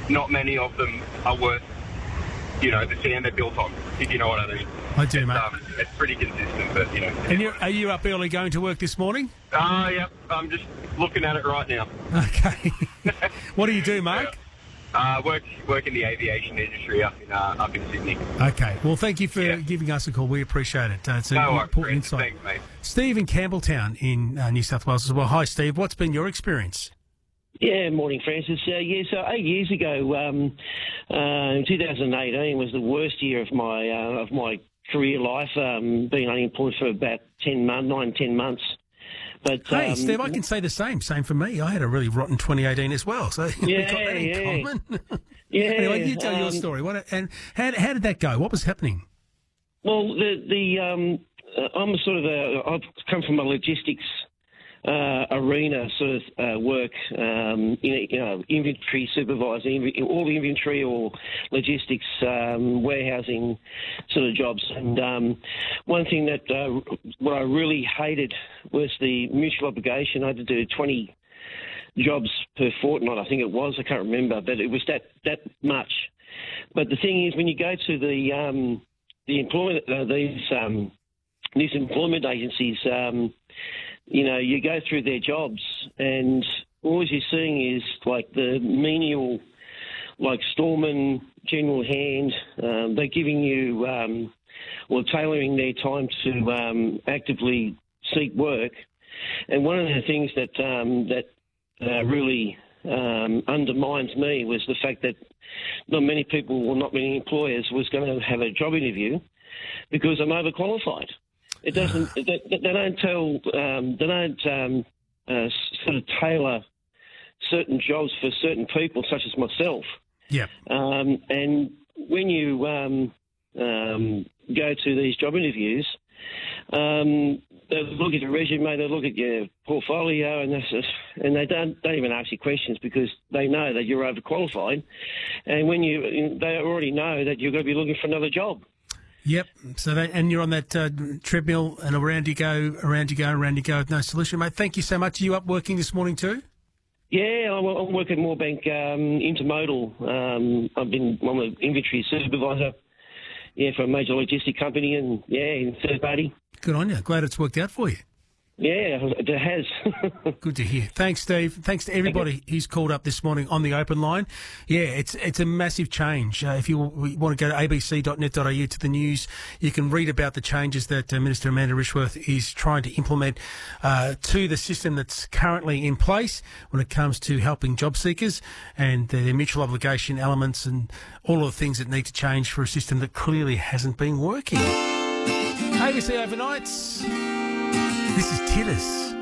not many of them are worth, the sand they're built on, if you know what I mean. I do, mate. It's pretty consistent, but, And are you up early going to work this morning? Yep, I'm just looking at it right now. Okay. What do you do, Mark? Work in the aviation industry up in Sydney. Okay. Well, thank you for giving us a call. We appreciate it. It's an important insight. Thanks, mate. Steve in Campbelltown in New South Wales as well. Hi, Steve. What's been your experience? Yeah, morning, Francis. So 8 years ago, in 2018 was the worst year of my career life. Being unemployed for about 10 months. But hey, Steve, I can say the same. Same for me. I had a really rotten 2018 as well. So we've got that in common. Yeah. Anyway, you tell your story. How did that go? What was happening? Well, I'm I've come from a logistics arena sort of work, inventory supervisor, all inventory or logistics, warehousing sort of jobs. And one thing that what I really hated was the mutual obligation. I had to do 20 jobs per fortnight, I think it was. I can't remember, but it was that much. But the thing is, when you go to the employment these employment agencies, you go through their jobs, and all you're seeing is like the menial, like storeman, general hand. They're giving you, tailoring their time to actively seek work. And one of the things that really undermines me was the fact that not many people, or not many employers, was going to have a job interview because I'm overqualified. It doesn't. They don't tell. They don't sort of tailor certain jobs for certain people, such as myself. Yeah. And when you go to these job interviews, they look at your resume, they look at your portfolio, and they don't even ask you questions because they know that you're overqualified, and they already know that you're going to be looking for another job. Yep. So and you're on that treadmill, and around you go, with no solution, mate. Thank you so much. Are you up working this morning too? Yeah, I'm working at Moorebank Intermodal. I'm an inventory supervisor. Yeah, for a major logistic company, and in third party. Good on you. Glad it's worked out for you. Yeah, it has. Good to hear. Thanks, Steve. Thanks to everybody who's called up this morning on the open line. Yeah, it's a massive change. If you want to go to abc.net.au to the news, you can read about the changes that Minister Amanda Rishworth is trying to implement to the system that's currently in place when it comes to helping job seekers and their mutual obligation elements and all of the things that need to change for a system that clearly hasn't been working. ABC Overnights. This is Titters.